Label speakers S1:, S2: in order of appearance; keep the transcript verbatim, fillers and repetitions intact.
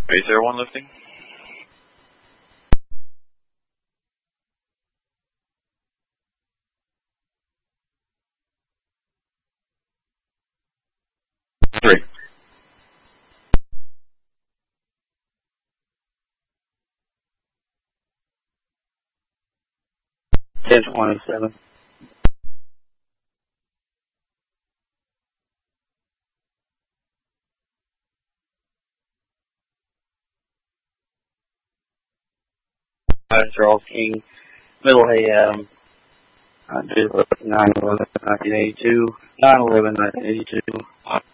S1: Base Air one lifting. Three.
S2: ten twenty-seven. Charles King, Middle Hay Adam, nine eleven nineteen eighty-two, nine eleven nineteen eighty-two.